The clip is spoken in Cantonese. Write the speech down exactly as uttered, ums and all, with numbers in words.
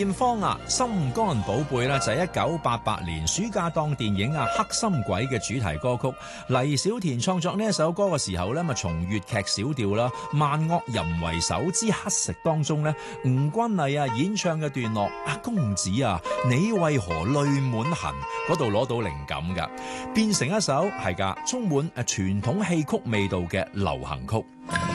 艷芳啊，心肝寶貝啦，就係一九八八年暑假檔電影啊《黑心鬼》嘅主題歌曲。黎小田創作呢一首歌嘅時候咧，咪從粵劇小調啦《萬惡淫為首之乞食》當中咧，吳君麗啊演唱嘅段落啊，公子啊，你為何淚滿痕嗰度攞到靈感㗎，變成一首係㗎充滿誒傳統戲曲味道嘅流行曲。